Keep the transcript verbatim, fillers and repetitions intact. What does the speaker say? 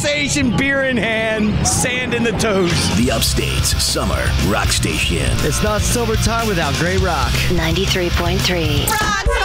relaxation, beer in hand, sand in the toes. The Upstate's Summer Rock Station. It's not summertime without great rock. ninety-three point three. Rock